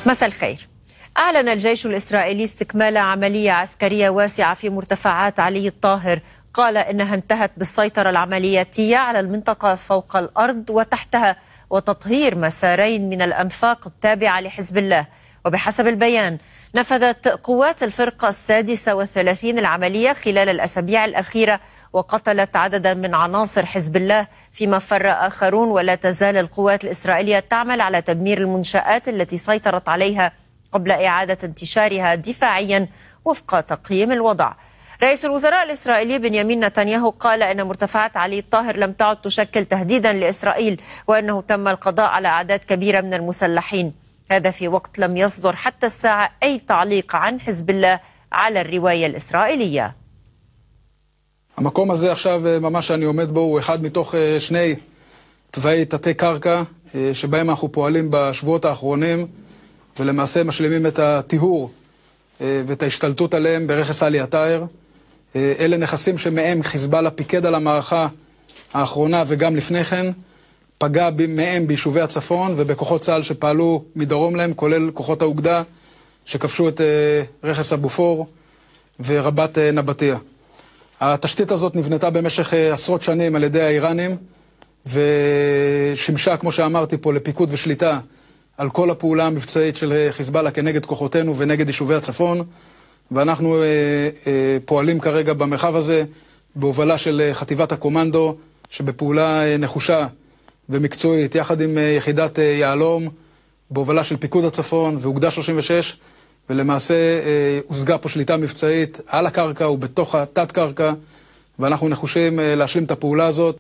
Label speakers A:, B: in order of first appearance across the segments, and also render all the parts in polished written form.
A: مساء الخير. أعلن الجيش الإسرائيلي استكمال عملية عسكرية واسعة في مرتفعات علي الطاهر، قال إنها انتهت بالسيطرة العملياتية على المنطقة فوق الأرض وتحتها وتطهير مسارين من الأنفاق التابعة لحزب الله. وبحسب البيان نفذت قوات الفرقة 36 العملية خلال الأسابيع الأخيرة وقتلت عددا من عناصر حزب الله، فيما فر آخرون. ولا تزال القوات الإسرائيلية تعمل على تدمير المنشآت التي سيطرت عليها قبل إعادة انتشارها دفاعيا وفق تقييم الوضع. رئيس الوزراء الإسرائيلي بنيامين نتنياهو قال إن مرتفعات علي الطاهر لم تعد تشكل تهديدا لإسرائيل، وأنه تم القضاء على أعداد كبيرة من المسلحين. هذا في وقت لم يصدر حتى الساعة أي تعليق عن حزب الله على الرواية الإسرائيلية.
B: המקום הזה עכשיו ממש שאני עומד בו הוא אחד מתוך שני תוואי תתי קרקע שבהם אנחנו פועלים בשבועות האחרונים ולמעשה משלימים את הטיהור ואת ההשתלטות עליהם ברכס עלי הטאהר. אלה נכסים שמהם חיזבאללה פיקד על המערכה האחרונה וגם לפני כן, פגע מהם ביישובי הצפון ובכוחות צה"ל שפעלו מדרום להם, כולל כוחות האוגדה שכבשו את רכס הבופור ורבת נבטיה. התשתית הזאת נבנתה במשך עשרות שנים על ידי האיראנים ושימשה, כמו שאמרתי פה, לפיקוד ושליטה על כל הפעולה המבצעית של חיזבאללה כנגד כוחותינו ונגד יישובי הצפון, ואנחנו פועלים כרגע במרחב הזה בהובלה של חטיבת הקומנדו שבפעולה נחושה ומקצועית יחד עם יחידת יעלום בהובלה של פיקוד הצפון ואוגדה 36, ולמעשה הושגה פה שליטה מבצעית על הקרקע ובתוך התת קרקע, ואנחנו נחושים להשלים את הפעולה הזאת.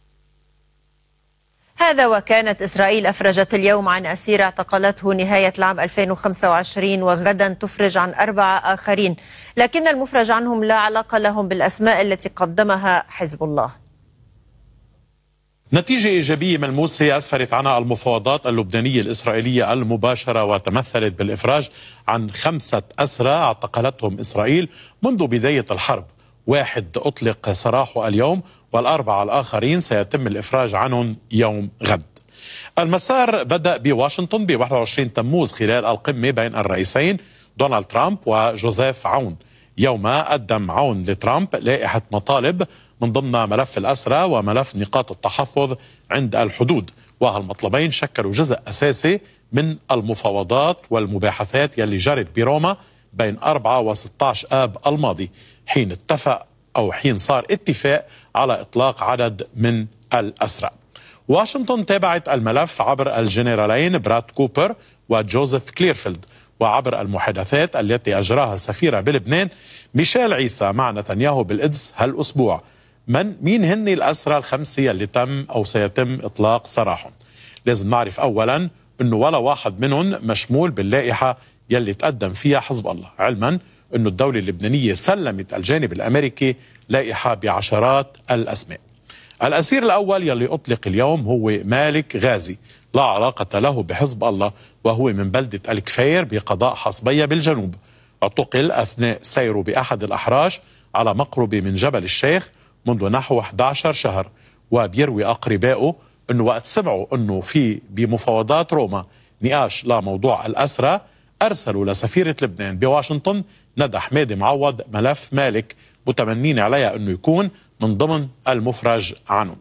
A: هذا وكانت إسرائيل أفرجت اليوم عن أسير اعتقلته نهاية العام 2025 وغدا تفرج عن 4 آخرين، لكن المفرج عنهم لا علاقة لهم بالأسماء التي قدمها حزب الله.
C: نتيجة إيجابية ملموسة أسفرت عنها المفاوضات اللبنانية الإسرائيلية المباشرة وتمثلت بالإفراج عن 5 أسرى اعتقلتهم إسرائيل منذ بداية الحرب. 1 أطلق سراحه اليوم وال4 الآخرين سيتم الإفراج عنهم يوم غد. المسار بدأ بواشنطن ب 21 تموز خلال القمة بين الرئيسين دونالد ترامب وجوزيف عون. يوم قدم عون لترامب لائحة مطالب من ضمن ملف الأسرى وملف نقاط التحفظ عند الحدود، وهالمطلبين شكلوا جزء أساسي من المفاوضات والمباحثات يلي جرت بروما بين 4 و16 آب الماضي، حين صار اتفاق على إطلاق عدد من الأسرى. واشنطن تابعت الملف عبر الجنرالين براد كوبر وجوزيف كليرفيلد، وعبر المحادثات التي أجراها سفيرة بلبنان ميشيل عيسى مع نتنياهو بالقدس هالأسبوع. مين هن الأسرى ال5 اللي تم أو سيتم إطلاق سراحهم؟ لازم نعرف أولا أنه ولا واحد منهم مشمول باللائحة يلي تقدم فيها حزب الله، علما أنه الدولة اللبنانية سلمت الجانب الأمريكي لائحة بعشرات الأسماء. الأسير الأول يلي أطلق اليوم هو مالك غازي، لا علاقة له بحزب الله، وهو من بلدة الكفير بقضاء حصبية بالجنوب. اعتقل أثناء سيره بأحد الأحراش على مقرب من جبل الشيخ منذ نحو 11 شهر، وبيروي أقربائه أنه وقت سمعوا أنه في بمفاوضات روما نقاش لموضوع الأسرى أرسلوا لسفيرة لبنان بواشنطن ندى حمادي معوض ملف مالك متمنين عليها أنه يكون من ضمن المفرج عنه.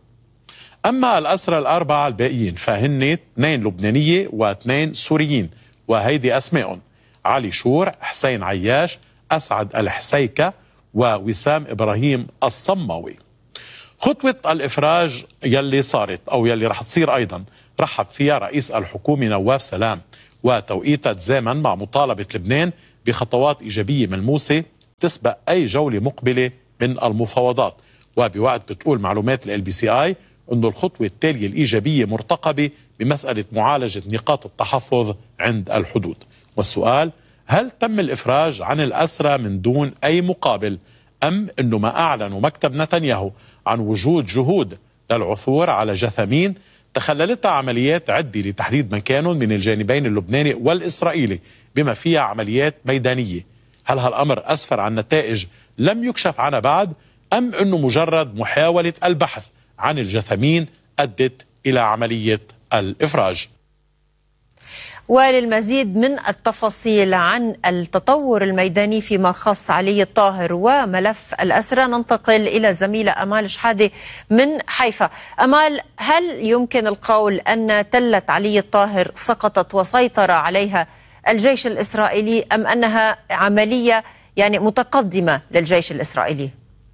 C: أما الأسرى ال4 الباقيين فهن 2 لبنانية و2 سوريين، وهيدي أسمائهم: علي شور، حسين عياش، أسعد الحسيكة، ووسام إبراهيم الصماوي. خطوة الإفراج يلي صارت أو يلي رح تصير أيضا رحب فيها رئيس الحكومة نواف سلام، وتوقيتها تزامن مع مطالبة لبنان بخطوات إيجابية ملموسة تسبق أي جولة مقبلة من المفاوضات. وبوقت بتقول معلومات LBCI أنه الخطوة التالية الإيجابية مرتقبة بمسألة معالجة نقاط التحفظ عند الحدود. والسؤال: هل تم الإفراج عن الأسرى من دون أي مقابل، أم أنه ما أعلنوا مكتب نتنياهو عن وجود جهود للعثور على جثامين تخللتها عمليات عدة لتحديد مكانهم من الجانبين اللبناني والإسرائيلي بما فيها عمليات ميدانية؟ هل هالأمر أسفر عن نتائج لم يكشف عنها بعد، أم أنه مجرد محاولة البحث عن الجثامين أدت إلى عملية الإفراج؟
A: وللمزيد من التفاصيل عن التطور الميداني فيما خص علي الطاهر وملف الأسرى ننتقل إلى الزميلة أمال شحادة من حيفا. أمال، هل يمكن القول أن تلة علي الطاهر سقطت وسيطر عليها الجيش الإسرائيلي أم أنها عملية متقدمة للجيش الإسرائيلي؟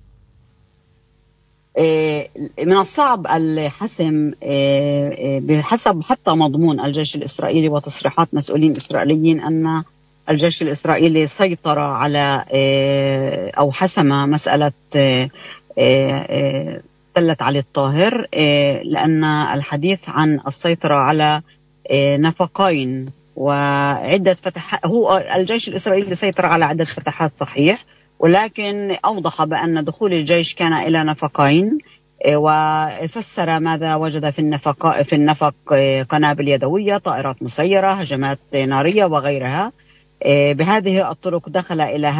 D: من الصعب الحسم بحسب حتى مضمون الجيش الإسرائيلي وتصريحات مسؤولين إسرائيليين أن الجيش الإسرائيلي سيطر على أو حسم مسألة تلة علي الطاهر، لأن الحديث عن السيطرة على نفقين وعدة فتحات. هو الجيش الإسرائيلي سيطر على عدة فتحات صحيح، ولكن أوضح بأن دخول الجيش كان إلى نفقين، وفسر ماذا وجد في النفق قنابل يدوية، طائرات مسيرة، هجمات نارية وغيرها. بهذه الطرق دخل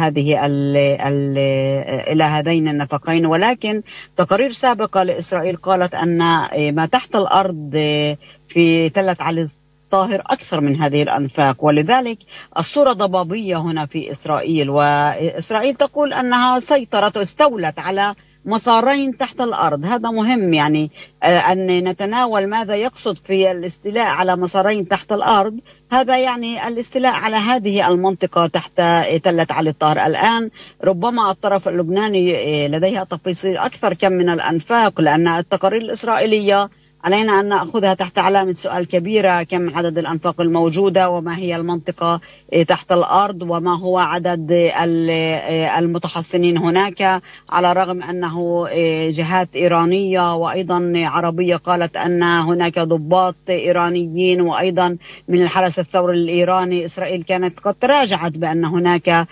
D: إلى هذين النفقين، ولكن تقارير سابقة لإسرائيل قالت أن ما تحت الأرض في تلة علي الطاهر أكثر من هذه الأنفاق، ولذلك الصورة ضبابية هنا في إسرائيل. وإسرائيل تقول أنها سيطرت واستولت على مسارين تحت الأرض. هذا مهم أن نتناول ماذا يقصد في الاستيلاء على مسارين تحت الأرض. هذا الاستيلاء على هذه المنطقة تحت تلة علي الطاهر. الآن ربما الطرف اللبناني لديها تفاصيل أكثر كم من الأنفاق، لأن التقارير الإسرائيلية علينا أن نأخذها تحت علامة سؤال كبيرة: كم عدد الأنفاق الموجودة، وما هي المنطقة تحت الأرض، وما هو عدد المتحصنين هناك، على الرغم أنه جهات إيرانية وأيضا عربية قالت أن هناك ضباط إيرانيين وأيضا من الحرس الثوري الإيراني. إسرائيل كانت قد تراجعت بأن هناك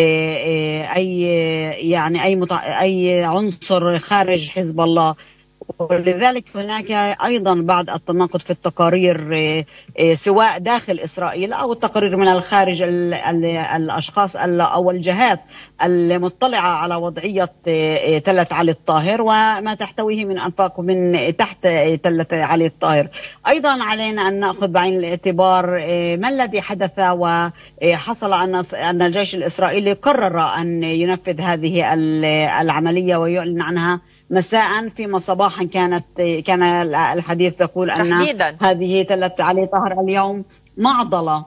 D: أي عنصر خارج حزب الله، ولذلك هناك أيضا بعض التناقض في التقارير سواء داخل إسرائيل أو التقارير من الخارج. الأشخاص أو الجهات المطلعة على وضعية تلة علي الطاهر وما تحتويه من أنفاق من تحت تلة علي الطاهر. أيضا علينا أن نأخذ بعين الاعتبار ما الذي حدث وحصل أن الجيش الإسرائيلي قرر أن ينفذ هذه العملية ويعلن عنها مساء، فيما صباحا كان الحديث يقول أن هذه تلة علي الطاهر اليوم معضلة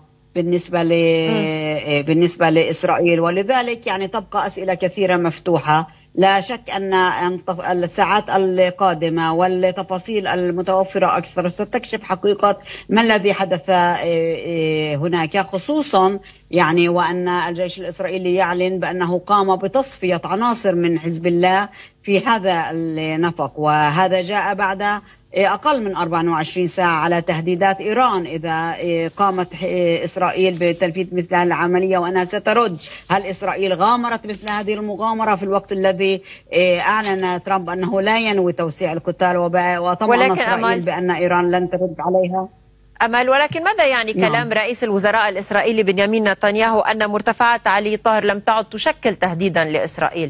D: بالنسبة لإسرائيل. ولذلك تبقى أسئلة كثيرة مفتوحة. لا شك أن الساعات القادمة والتفاصيل المتوفرة أكثر ستكشف حقيقة ما الذي حدث هناك، خصوصا وأن الجيش الإسرائيلي يعلن بأنه قام بتصفية عناصر من حزب الله في هذا النفق، وهذا جاء بعد أقل من 24 ساعة على تهديدات إيران إذا قامت إسرائيل بتنفيذ مثل هذه العملية وأنها سترد. هل إسرائيل غامرت مثل هذه المغامرة في الوقت الذي أعلن ترامب أنه لا ينوي توسيع القتال وطمأن إسرائيل بأن إيران لن ترد عليها؟
A: أمل، ولكن ماذا كلام رئيس الوزراء الإسرائيلي بنيامين نتنياهو أن مرتفعات علي الطاهر لم تعد تشكل تهديدا لإسرائيل؟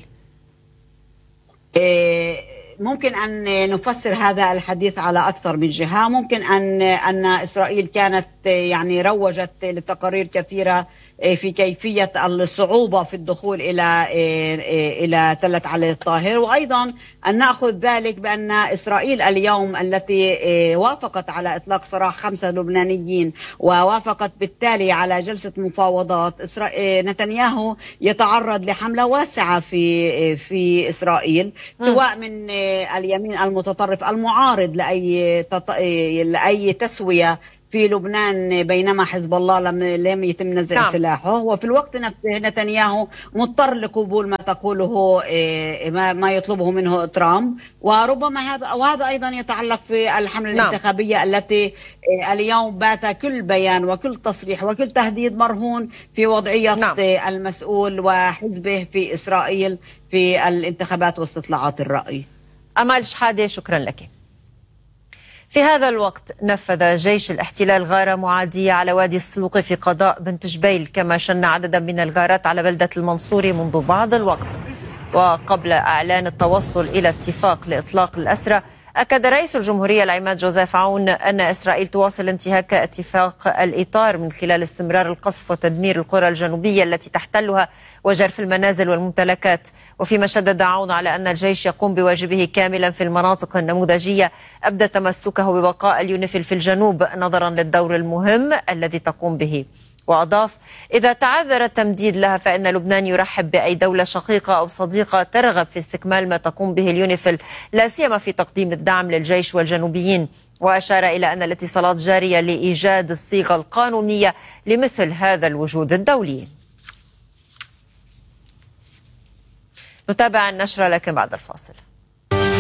D: ممكن أن نفسر هذا الحديث على أكثر من جهة. ممكن أن إسرائيل كانت روجت لتقارير كثيرة في كيفية الصعوبة في الدخول إلى تلة علي الطاهر، وأيضا أن نأخذ ذلك بأن إسرائيل اليوم التي وافقت على إطلاق سراح 5 لبنانيين ووافقت بالتالي على جلسة مفاوضات، نتنياهو يتعرض لحملة واسعة في إسرائيل، سواء من اليمين المتطرف المعارض لأي تسوية في لبنان، بينما حزب الله لم يتم نزع سلاحه، وفي الوقت نفسه نتنياهو مضطر لقبول ما تقوله ما يطلبه منه ترامب. وربما هذا أيضا يتعلق في الحملة الانتخابية التي اليوم بات كل بيان وكل تصريح وكل تهديد مرهون في وضعية المسؤول وحزبه في إسرائيل في الانتخابات واستطلاعات الرأي.
A: أمال شحادة، شكرا لك. في هذا الوقت نفذ جيش الاحتلال غارة معادية على وادي السلوق في قضاء بنت جبيل، كما شن عددا من الغارات على بلدة المنصوري منذ بعض الوقت. وقبل إعلان التوصل إلى اتفاق لإطلاق الأسرى، أكد رئيس الجمهورية العماد جوزيف عون أن إسرائيل تواصل انتهاك اتفاق الإطار من خلال استمرار القصف وتدمير القرى الجنوبية التي تحتلها وجرف المنازل والممتلكات. وفيما شدد عون على أن الجيش يقوم بواجبه كاملا في المناطق النموذجية، أبدى تمسكه ببقاء اليونيفيل في الجنوب نظرا للدور المهم الذي تقوم به. وأضاف: إذا تعذر التمديد لها فإن لبنان يرحب بأي دولة شقيقة أو صديقة ترغب في استكمال ما تقوم به اليونيفيل، لا سيما في تقديم الدعم للجيش والجنوبيين. وأشار إلى أن الاتصالات جارية لإيجاد الصيغة القانونية لمثل هذا الوجود الدولي. نتابع النشرة لكن بعد الفاصل.